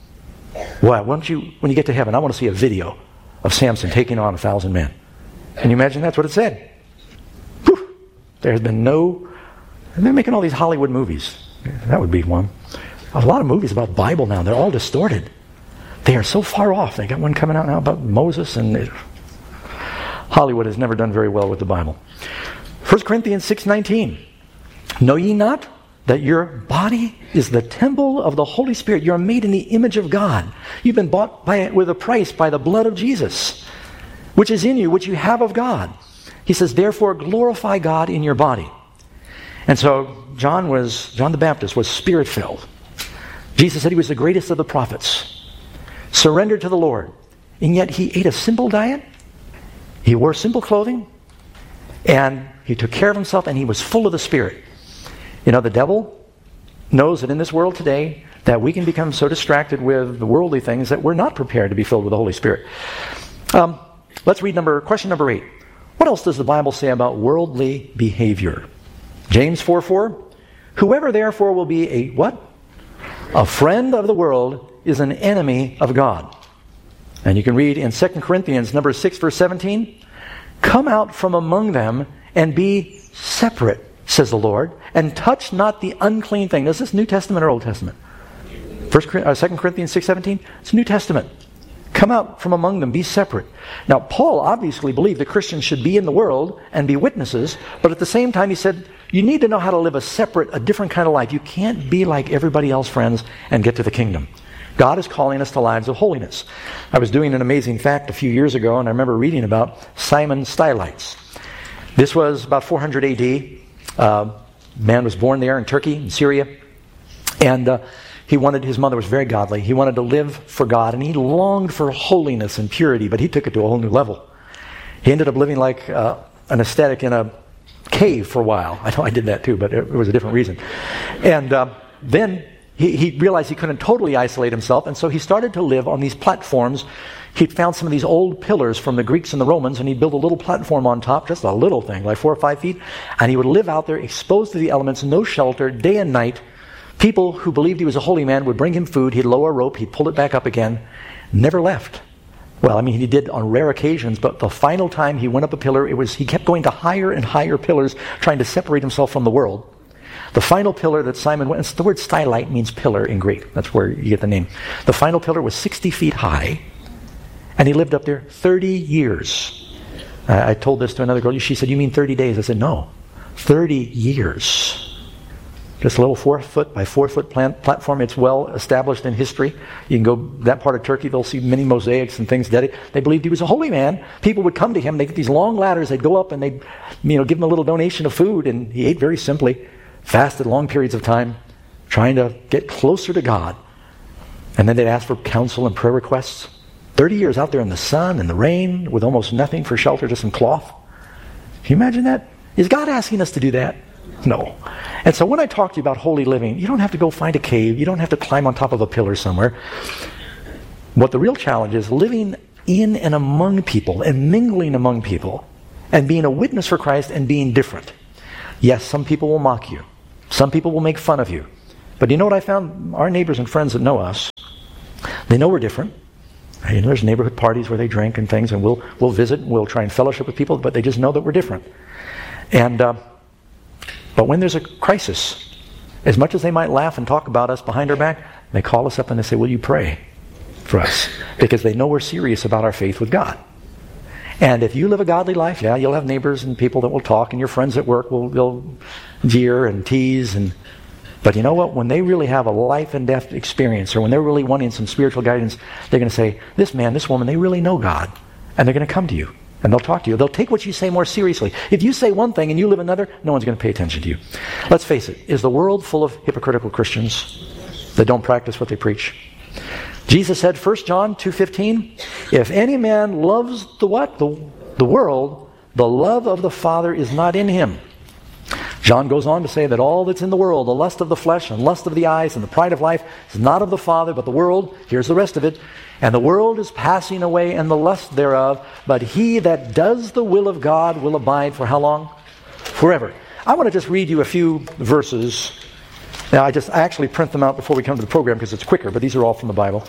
Speaker 3: Well, why don't you, when you get to heaven, I want to see a video of Samson taking on a thousand men. Can you imagine that's what it said? Whew. There has been no... They're making all these Hollywood movies. That would be one. A lot of movies about Bible now, they're all distorted. They are so far off. They got one coming out now about Moses, and it, Hollywood has never done very well with the Bible. First Corinthians six nineteen. Know ye not that your body is the temple of the Holy Spirit? You are made in the image of God. You've been bought by, with a price by the blood of Jesus, which is in you, which you have of God. He says, therefore glorify God in your body. And so John was, John the Baptist was spirit-filled. Jesus said he was the greatest of the prophets, surrendered to the Lord, and yet he ate a simple diet, he wore simple clothing, and he took care of himself, and he was full of the Spirit. You know, the devil knows that in this world today that we can become so distracted with the worldly things that we're not prepared to be filled with the Holy Spirit. Um, let's read number question number eight. What else does the Bible say about worldly behavior? James four four. Whoever therefore will be a what? A friend of the world is an enemy of God. And you can read in Second Corinthians number six verse seventeen. Come out from among them and be separate, says the Lord, and touch not the unclean thing. Is this New Testament or Old Testament? First, uh, Second Corinthians six seventeen. It's New Testament. Come out from among them, be separate. Now, Paul obviously believed that Christians should be in the world and be witnesses, but at the same time he said, you need to know how to live a separate, a different kind of life. You can't be like everybody else, friends, and get to the kingdom. God is calling us to lives of holiness. I was doing an amazing fact a few years ago, and I remember reading about Simon Stylites. This was about four hundred A D. Uh, man was born there in Turkey, in Syria, and uh, he wanted, his mother was very godly. He wanted to live for God, and he longed for holiness and purity, but he took it to a whole new level. He ended up living like uh, an ascetic in a cave for a while. I know I did that too, but it, it was a different reason. And uh, then he, he realized he couldn't totally isolate himself, and so he started to live on these platforms. He'd found some of these old pillars from the Greeks and the Romans, and he'd build a little platform on top, just a little thing, like four or five feet, and he would live out there exposed to the elements, no shelter, day and night. People who believed he was a holy man would bring him food, he'd lower a rope, he'd pull it back up again, never left. Well, I mean, he did on rare occasions, but the final time he went up a pillar, it was he kept going to higher and higher pillars, trying to separate himself from the world. The final pillar that Simon went, the word stylite means pillar in Greek. That's where you get the name. The final pillar was sixty feet high, and he lived up there thirty years. Uh, I told this to another girl. She said, you mean thirty days? I said, no, thirty years. Just a little four foot by four foot plant, platform. It's well established in history. You can go that part of Turkey, they'll see many mosaics and things dedicated. They believed he was a holy man. People would come to him, they'd get these long ladders, they'd go up and they'd you know, give him a little donation of food, and he ate very simply, fasted long periods of time, trying to get closer to God. And then they'd ask for counsel and prayer requests. thirty years out there in the sun and the rain with almost nothing for shelter, just some cloth. Can you imagine that? Is God asking us to do that? No. And so when I talk to you about holy living, you don't have to go find a cave. You don't have to climb on top of a pillar somewhere. What the real challenge is, living in and among people and mingling among people and being a witness for Christ and being different. Yes, some people will mock you. Some people will make fun of you. But you know what I found? Our neighbors and friends that know us, they know we're different. You know, there's neighborhood parties where they drink and things, and we'll we'll visit and we'll try and fellowship with people, but they just know that we're different. And uh, but when there's a crisis, as much as they might laugh and talk about us behind our back, they call us up and they say, will you pray for us? Because they know we're serious about our faith with God. And if you live a godly life, yeah, you'll have neighbors and people that will talk, and your friends at work will, will jeer and tease. And but you know what? When they really have a life and death experience, or when they're really wanting some spiritual guidance, they're going to say, this man, this woman, they really know God. And they're going to come to you. And they'll talk to you. They'll take what you say more seriously. If you say one thing and you live another, no one's going to pay attention to you. Let's face it. Is the world full of hypocritical Christians that don't practice what they preach? Jesus said, First John two fifteen, if any man loves the what? The, the world, the love of the Father is not in him. John goes on to say that all that's in the world, the lust of the flesh and lust of the eyes and the pride of life, is not of the Father, but the world. Here's the rest of it. And the world is passing away and the lust thereof, but he that does the will of God will abide for how long? Forever. I want to just read you a few verses. Now, I just I actually print them out before we come to the program because it's quicker, but these are all from the Bible.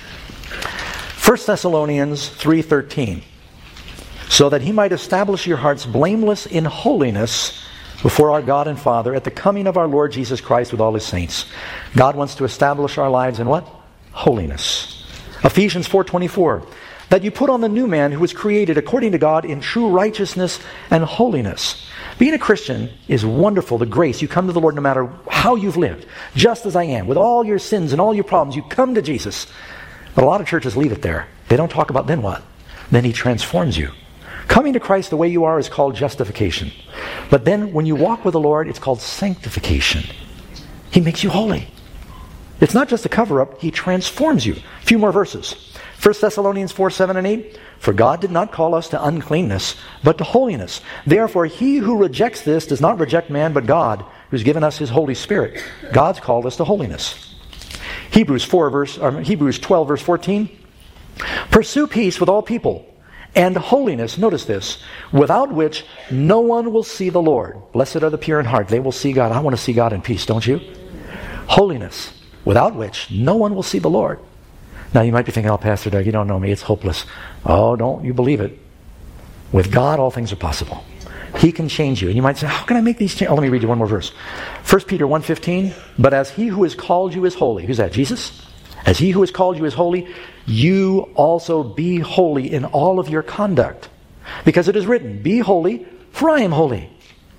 Speaker 3: First Thessalonians three thirteen. So that he might establish your hearts blameless in holiness before our God and Father at the coming of our Lord Jesus Christ with all his saints. God wants to establish our lives in what? Holiness. Ephesians four twenty-four. That you put on the new man who was created according to God in true righteousness and holiness. Being a Christian is wonderful, the grace. You come to the Lord no matter how you've lived, just as I am, with all your sins and all your problems. You come to Jesus. But a lot of churches leave it there. They don't talk about then what? Then he transforms you. Coming to Christ the way you are is called justification. But then when you walk with the Lord, it's called sanctification. He makes you holy. It's not just a cover-up, he transforms you. A few more verses. First Thessalonians four, seven and eight. For God did not call us to uncleanness, but to holiness. Therefore he who rejects this does not reject man, but God, who's given us his Holy Spirit. God's called us to holiness. Hebrews four verse or Hebrews twelve verse fourteen. Pursue peace with all people and holiness, notice this, without which no one will see the Lord. Blessed are the pure in heart, they will see God. I want to see God in peace, don't you? Holiness, without which no one will see the Lord. Now you might be thinking, oh, Pastor Doug, you don't know me, it's hopeless. Oh, don't you believe it. With God, all things are possible. He can change you. And you might say, how can I make these changes? Oh, let me read you one more verse. First Peter one fifteen, but as he who has called you is holy. Who's that, Jesus? As he who has called you is holy, you also be holy in all of your conduct. Because it is written, be holy, for I am holy.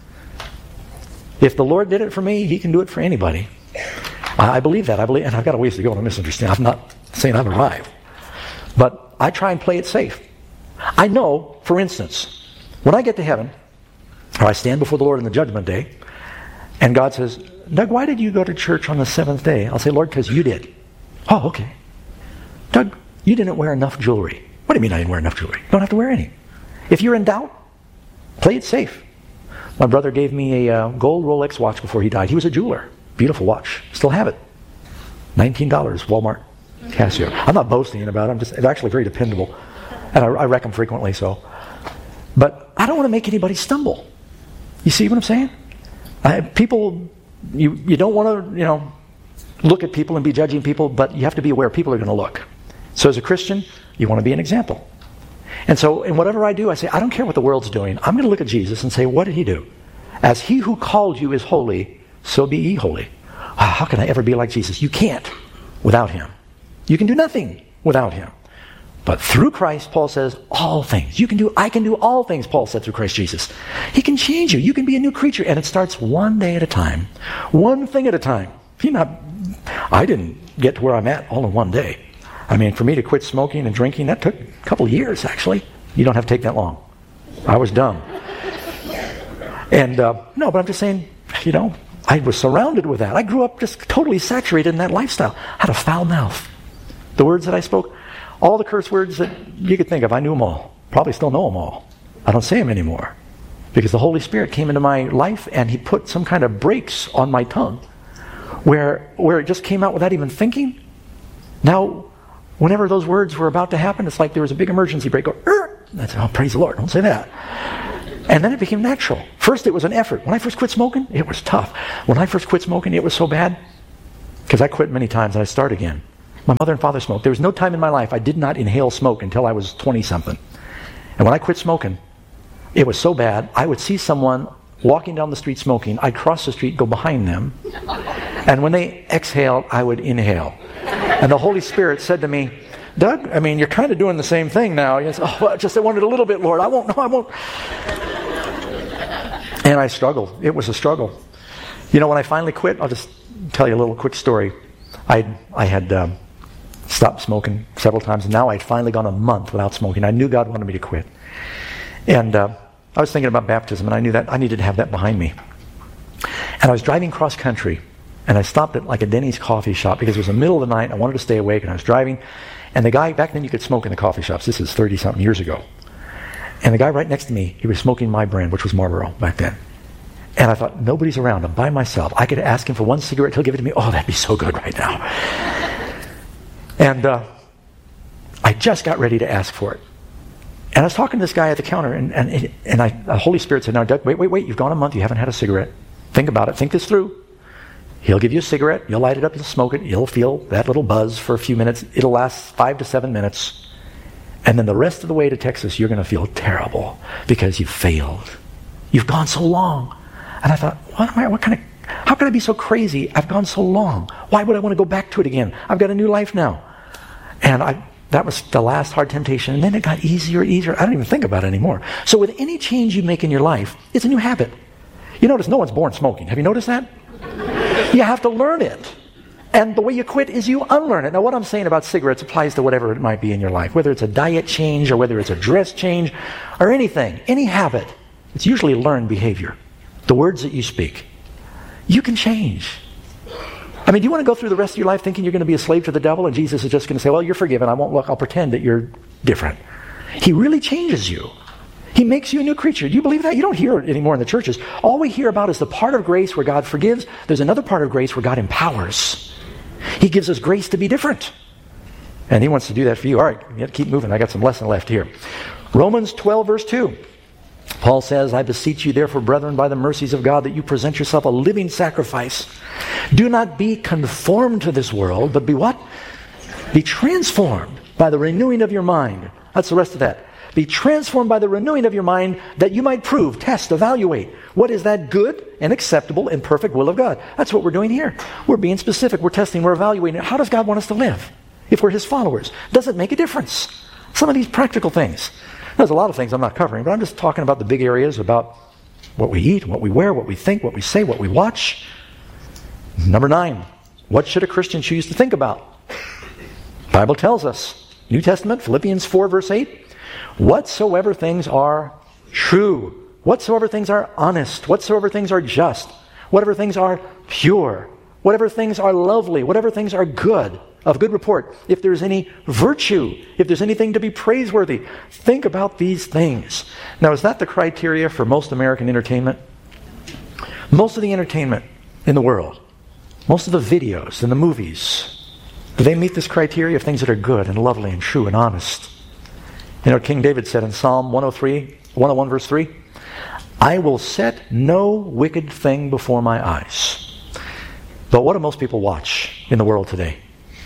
Speaker 3: If the Lord did it for me, he can do it for anybody. I believe that. I believe, and I've got a ways to go. Don't misunderstand. I'm not saying I've arrived. But I try and play it safe. I know, for instance, when I get to heaven, or I stand before the Lord on the judgment day, and God says, Doug, why did you go to church on the seventh day? I'll say, Lord, because you did. Oh, okay. Doug, you didn't wear enough jewelry. What do you mean I didn't wear enough jewelry? You don't have to wear any. If you're in doubt, play it safe. My brother gave me a uh, gold Rolex watch before he died. He was a jeweler. Beautiful watch. Still have it. nineteen dollars, Walmart, Casio. I'm not boasting about it. I'm just, it's actually very dependable. And I, I wreck them frequently, so. But I don't want to make anybody stumble. You see what I'm saying? I, people, you, you don't want to, you know, look at people and be judging people, but you have to be aware people are going to look. So as a Christian, you want to be an example. And so in whatever I do, I say, I don't care what the world's doing. I'm going to look at Jesus and say, what did he do? As he who called you is holy, so be ye holy. How can I ever be like Jesus? You can't without him. You can do nothing without him. But through Christ, Paul says, all things. You can do, I can do all things, Paul said through Christ Jesus. He can change you. You can be a new creature. And it starts one day at a time. One thing at a time. You're not, I didn't get to where I'm at all in one day. I mean, for me to quit smoking and drinking, that took a couple of years, actually. You don't have to take that long. I was dumb. And, uh, no, but I'm just saying, you know, I was surrounded with that. I grew up just totally saturated in that lifestyle. I had a foul mouth. The words that I spoke, all the curse words that you could think of, I knew them all. Probably still know them all. I don't say them anymore. Because the Holy Spirit came into my life and He put some kind of brakes on my tongue where, where it just came out without even thinking. Now, whenever those words were about to happen, it's like there was a big emergency brake. Go, er! I said, oh, praise the Lord, don't say that. And then it became natural. First, it was an effort. When I first quit smoking, it was tough. When I first quit smoking, it was so bad. Because I quit many times and I start again. My mother and father smoked. There was no time in my life I did not inhale smoke until I was twenty-something. And when I quit smoking, it was so bad, I would see someone walking down the street smoking. I'd cross the street, go behind them. And when they exhaled, I would inhale. And the Holy Spirit said to me, Doug, I mean, you're kind of doing the same thing now. He said, oh, well, just I wanted a little bit, Lord. I won't, no, I won't. And I struggled. It was a struggle. You know, when I finally quit, I'll just tell you a little quick story. I I had um, stopped smoking several times, and now I'd finally gone a month without smoking. I knew God wanted me to quit. And uh, I was thinking about baptism, and I knew that I needed to have that behind me. And I was driving cross country, and I stopped at like a Denny's coffee shop because it was the middle of the night. I wanted to stay awake, and I was driving. And the guy, back then you could smoke in the coffee shops. This is thirty-something years ago. And the guy right next to me, he was smoking my brand, which was Marlboro back then. And I thought, nobody's around. I'm by myself. I could ask him for one cigarette. He'll give it to me. Oh, that'd be so good right now. And uh, I just got ready to ask for it. And I was talking to this guy at the counter, and and, it, and I, the Holy Spirit said, now, Doug, wait, wait, wait. You've gone a month. You haven't had a cigarette. Think about it. Think this through. He'll give you a cigarette. You'll light it up. You'll smoke it. You'll feel that little buzz for a few minutes. It'll last five to seven minutes. And then the rest of the way to Texas, you're going to feel terrible because you've failed. You've gone so long. And I thought, what am I, what kind of, how can I be so crazy? I've gone so long. Why would I want to go back to it again? I've got a new life now. And I, that was the last hard temptation. And then it got easier and easier. I don't even think about it anymore. So with any change you make in your life, it's a new habit. You notice no one's born smoking. Have you noticed that? You have to learn it. And the way you quit is you unlearn it. Now, what I'm saying about cigarettes applies to whatever it might be in your life, whether it's a diet change or whether it's a dress change or anything, any habit. It's usually learned behavior. The words that you speak. You can change. I mean, do you want to go through the rest of your life thinking you're going to be a slave to the devil and Jesus is just going to say, well, you're forgiven. I won't look. I'll pretend that you're different. He really changes you. He makes you a new creature. Do you believe that? You don't hear it anymore in the churches. All we hear about is the part of grace where God forgives. There's another part of grace where God empowers. He gives us grace to be different. And He wants to do that for you. All right, you have to keep moving. I got some lesson left here. Romans twelve, verse two. Paul says, I beseech you therefore, brethren, by the mercies of God, that you present yourself a living sacrifice. Do not be conformed to this world, but be what? Be transformed by the renewing of your mind. That's the rest of that. Be transformed by the renewing of your mind, that you might prove, test, evaluate. What is that good and acceptable and perfect will of God? That's what we're doing here. We're being specific. We're testing. We're evaluating. How does God want us to live if we're His followers? Does it make a difference? Some of these practical things. There's a lot of things I'm not covering, but I'm just talking about the big areas about what we eat, what we wear, what we think, what we say, what we watch. Number nine, what should a Christian choose to think about? The Bible tells us, New Testament, Philippians four, verse eight, whatsoever things are true, whatsoever things are honest, whatsoever things are just, whatever things are pure, whatever things are lovely, whatever things are good, of good report, if there's any virtue, if there's anything to be praiseworthy, think about these things. Now, is that the criteria for most American entertainment? Most of the entertainment in the world, most of the videos and the movies, do they meet this criteria of things that are good and lovely and true and honest? You know, King David said in Psalm one oh three, one oh one verse three, I will set no wicked thing before my eyes. But what do most people watch in the world today?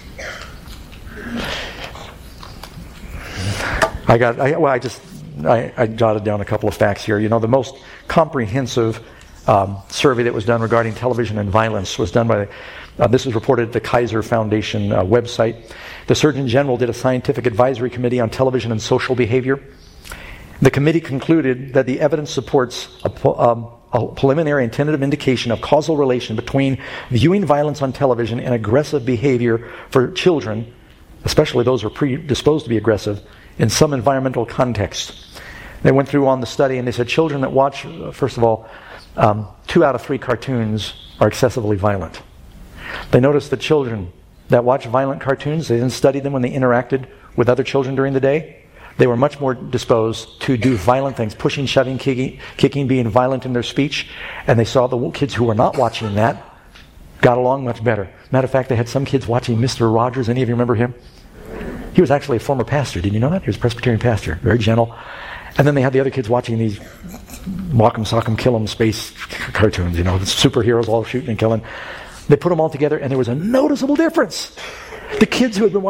Speaker 3: I got, I, well, I just, I, I jotted down a couple of facts here. You know, the most comprehensive um, survey that was done regarding television and violence was done by, uh, this was reported at the Kaiser Foundation uh, website. The Surgeon General did a scientific advisory committee on television and social behavior. The committee concluded that the evidence supports a, um, a preliminary and tentative indication of causal relation between viewing violence on television and aggressive behavior for children, especially those who are predisposed to be aggressive, in some environmental context. They went through on the study and they said children that watch, first of all, um, two out of three cartoons are excessively violent. They noticed that children that watch violent cartoons, they didn't study them when they interacted with other children during the day. they were much more disposed to do violent things, pushing, shoving, kicking, kicking, being violent in their speech. And they saw the kids who were not watching that got along much better. Matter of fact, they had some kids watching Mister Rogers. Any of you remember him? He was actually a former pastor. Did you know that? He was a Presbyterian pastor. Very gentle. And then they had the other kids watching these Walk'em, Sock'em, Kill'em space cartoons, you know, the superheroes all shooting and killing. They put them all together, and there was a noticeable difference. The kids who had been watching